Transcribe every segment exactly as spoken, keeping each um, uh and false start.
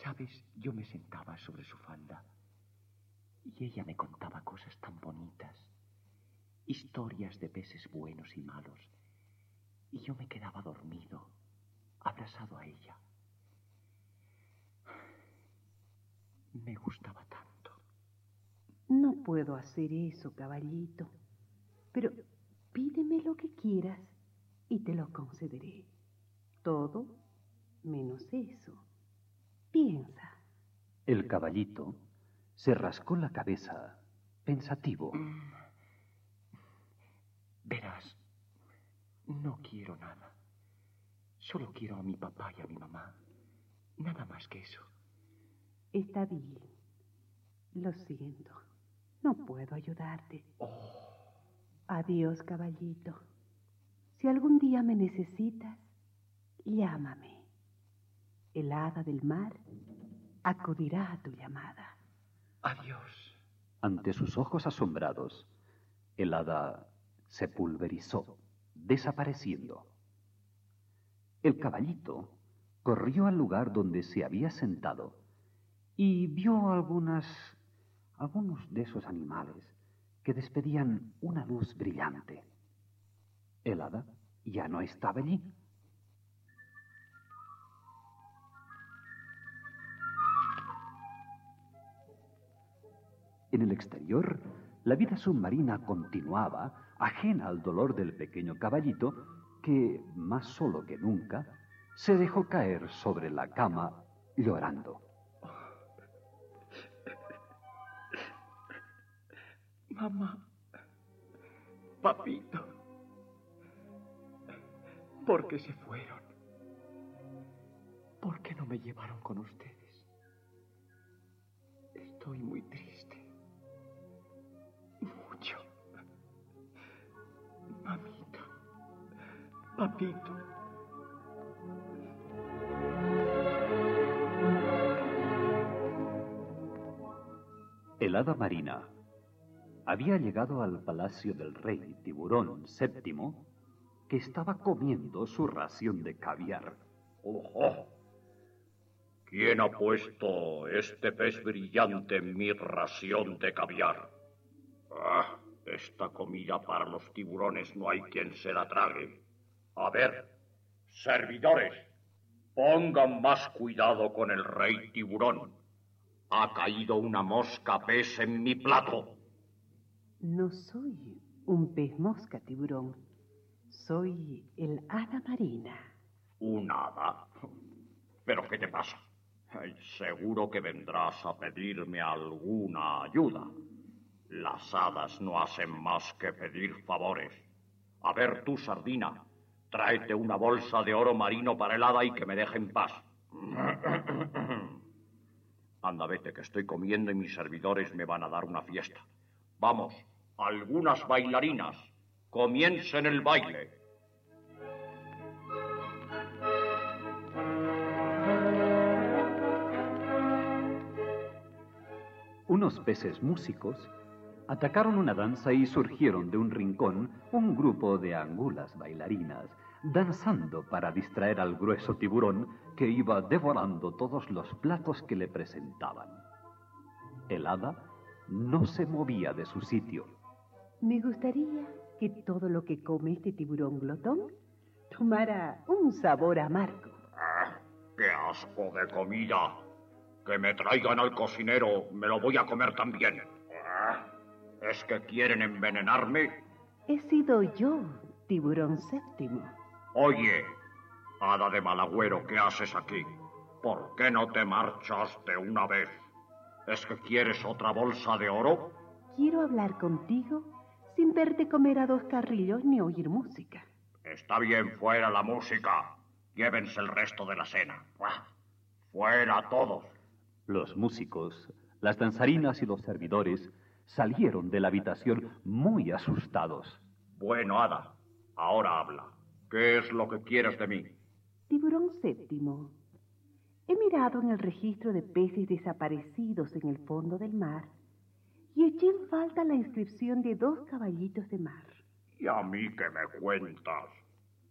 ¿Sabes? Yo me sentaba sobre su falda y ella me contaba cosas tan bonitas, historias de peces buenos y malos, y yo me quedaba dormido, abrazado a ella. Me gustaba tanto. No puedo hacer eso, caballito, pero pídeme lo que quieras y te lo concederé. Todo menos eso. Piensa. El caballito se rascó la cabeza, pensativo. Mm. Verás, no quiero nada. Solo quiero a mi papá y a mi mamá. Nada más que eso. Está bien. Lo siento. No puedo ayudarte. Oh. Adiós, caballito. Si algún día me necesitas, llámame. El hada del mar acudirá a tu llamada. Adiós. Ante sus ojos asombrados, el hada se pulverizó, desapareciendo. El caballito corrió al lugar donde se había sentado y vio algunas, algunos de esos animales que despedían una luz brillante. El hada ya no estaba allí. En el exterior, la vida submarina continuaba, ajena al dolor del pequeño caballito, que, más solo que nunca, se dejó caer sobre la cama llorando. Mamá, papito, ¿por qué se fueron? ¿Por qué no me llevaron con ustedes? Estoy muy triste. Mucho. Mamita, papito. El hada marina había llegado al palacio del rey Tiburón séptimo, que estaba comiendo su ración de caviar. ¡Ojo! ¿Quién ha puesto este pez brillante en mi ración de caviar? Ah, esta comida para los tiburones no hay quien se la trague. A ver, servidores, pongan más cuidado con el rey tiburón. Ha caído una mosca pez en mi plato. No soy un pez mosca, tiburón. Soy el hada marina. ¿Un hada? ¿Pero qué te pasa? Ay, seguro que vendrás a pedirme alguna ayuda. Las hadas no hacen más que pedir favores. A ver tú, sardina, tráete una bolsa de oro marino para el hada y que me deje en paz. Anda, vete, que estoy comiendo y mis servidores me van a dar una fiesta. Vamos, algunas bailarinas, comiencen el baile. Unos peces músicos atacaron una danza y surgieron de un rincón un grupo de angulas bailarinas, danzando para distraer al grueso tiburón que iba devorando todos los platos que le presentaban. El hada no se movía de su sitio. Me gustaría que todo lo que come este tiburón glotón tomara un sabor amargo. Ah, ¡qué asco de comida! Que me traigan al cocinero, me lo voy a comer también. Ah, ¿es que quieren envenenarme? He sido yo, tiburón séptimo. Oye, hada de mal agüero, ¿qué haces aquí? ¿Por qué no te marchas de una vez? ¿Es que quieres otra bolsa de oro? Quiero hablar contigo sin verte comer a dos carrillos ni oír música. Está bien, fuera la música. Llévense el resto de la cena. ¡Fuera todos! Los músicos, las danzarinas y los servidores salieron de la habitación muy asustados. Bueno, hada, ahora habla. ¿Qué es lo que quieres de mí? Tiburón séptimo, he mirado en el registro de peces desaparecidos en el fondo del mar y eché en falta la inscripción de dos caballitos de mar. ¿Y a mí qué me cuentas?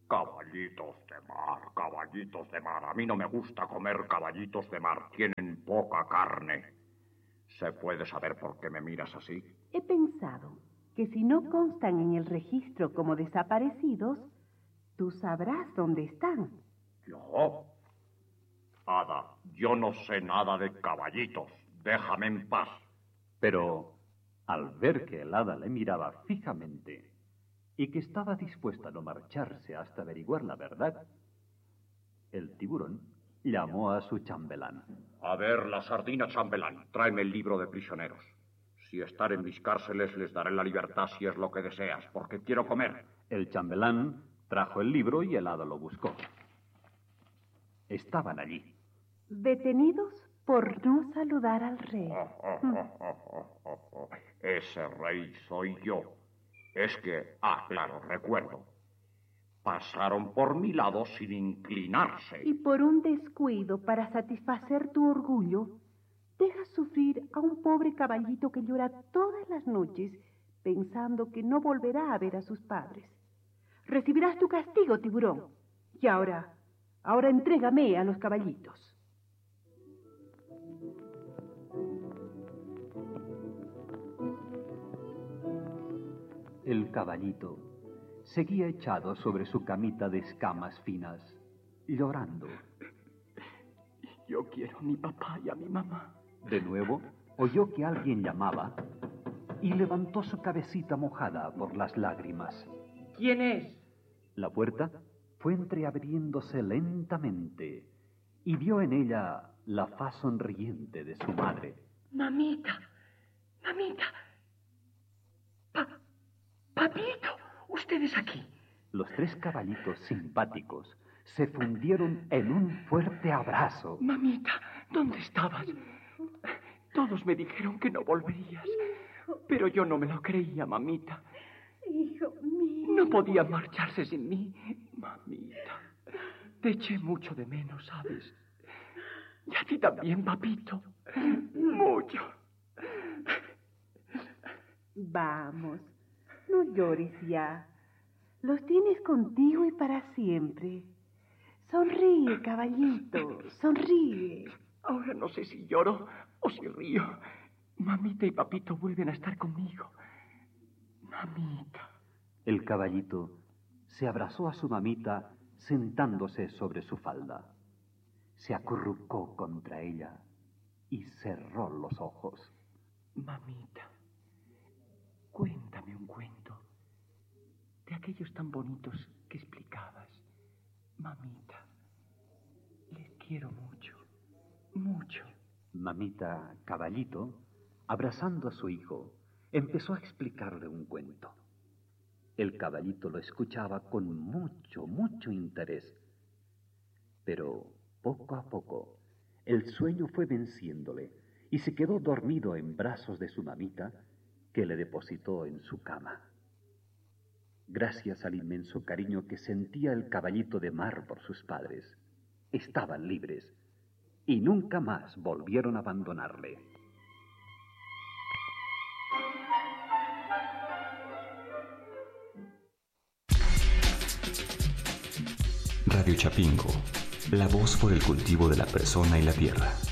Caballitos de mar, caballitos de mar. A mí no me gusta comer caballitos de mar. Tienen poca carne. ¿Se puede saber por qué me miras así? He pensado que si no constan en el registro como desaparecidos, tú sabrás dónde están. ¿Yo? Hada, yo no sé nada de caballitos. Déjame en paz. Pero al ver que el hada le miraba fijamente y que estaba dispuesta a no marcharse hasta averiguar la verdad, el tiburón llamó a su chambelán. A ver, la sardina chambelán, tráeme el libro de prisioneros. Si estar en mis cárceles les daré la libertad si es lo que deseas, porque quiero comer. El chambelán trajo el libro y el hada lo buscó. Estaban allí. Detenidos por no saludar al rey. Oh, oh, oh, oh, oh, oh. Ese rey soy yo. Es que, ah, claro, recuerdo. Pasaron por mi lado sin inclinarse. Y por un descuido para satisfacer tu orgullo, dejas sufrir a un pobre caballito que llora todas las noches pensando que no volverá a ver a sus padres. Recibirás tu castigo, tiburón. Y ahora, ahora entrégame a los caballitos. El caballito seguía echado sobre su camita de escamas finas, llorando. Yo quiero a mi papá y a mi mamá. De nuevo, oyó que alguien llamaba y levantó su cabecita mojada por las lágrimas. ¿Quién es? La puerta fue entreabriéndose lentamente y vio en ella la faz sonriente de su madre. Mamita, mamita. Pa, papito, usted es aquí. Los tres caballitos simpáticos se fundieron en un fuerte abrazo. Mamita, ¿dónde estabas? Todos me dijeron que no volverías, pero yo no me lo creía, mamita. Hijo mío. No podía marcharse sin mí, mamita. Te eché mucho de menos, ¿sabes? Y a ti también, papito. Mucho. Vamos, no llores ya. Los tienes contigo y para siempre. Sonríe, caballito, sonríe. Ahora no sé si lloro o si río. Mamita y papito vuelven a estar conmigo. Mamita. El caballito se abrazó a su mamita sentándose sobre su falda. Se acurrucó contra ella y cerró los ojos. Mamita, cuéntame un cuento de aquellos tan bonitos que explicabas. Mamita, les quiero mucho, mucho. Mamita Caballito, abrazando a su hijo, empezó a explicarle un cuento. El caballito lo escuchaba con mucho, mucho interés. Pero poco a poco, el sueño fue venciéndole y se quedó dormido en brazos de su mamita, que le depositó en su cama. Gracias al inmenso cariño que sentía el caballito de mar por sus padres, estaban libres y nunca más volvieron a abandonarle. Radio Chapingo, la voz por el cultivo de la persona y la tierra.